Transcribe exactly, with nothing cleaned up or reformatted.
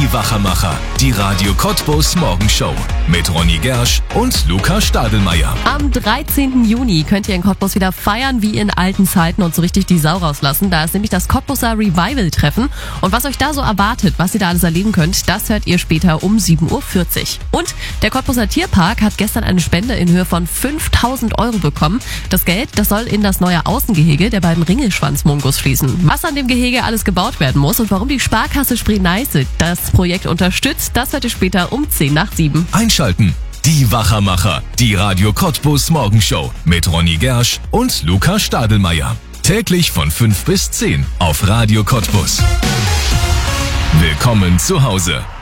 Die Wachermacher, die Radio Cottbus Morgenshow mit Ronny Gersch und Luca Stadelmeier. Am dreizehnten Juni könnt ihr in Cottbus wieder feiern wie in alten Zeiten und so richtig die Sau rauslassen. Da ist nämlich das Cottbuser Revival-Treffen. Und was euch da so erwartet, was ihr da alles erleben könnt, das hört ihr später um sieben Uhr vierzig. Und der Cottbuser Tierpark hat gestern eine Spende in Höhe von fünftausend Euro bekommen. Das Geld, das soll in das neue Außengehege der beiden Ringelschwanzmungos fließen. Was an dem Gehege alles gebaut werden muss und warum die Sparkasse Spree-Neiße das Projekt unterstützt, das hört ihr später um zehn nach sieben. Einschalten. Die Wachermacher, die Radio Cottbus Morgenshow mit Ronny Gersch und Luca Stadelmeier. Täglich von fünf bis zehn auf Radio Cottbus. Willkommen zu Hause.